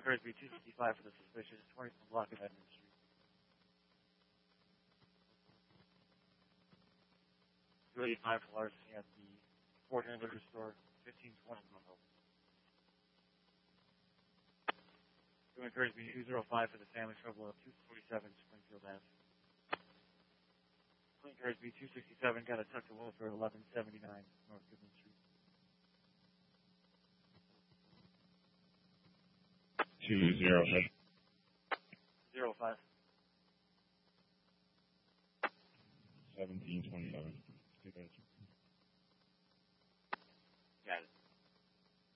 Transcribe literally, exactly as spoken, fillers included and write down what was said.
Going cars be two sixty-five for the suspicious twenty-one block of Edmond Street. two eighty-five for larceny at the Ford Liquor Store, fifteen twenty Monroe. Going cars be two oh five for the family trouble at two forty-seven Springfield Avenue. Clean cars be two sixty-seven got a tuck to Wilford, eleven seventy-nine North Goodman Street. Two zero five. Zero five. Seventeen twenty-seven.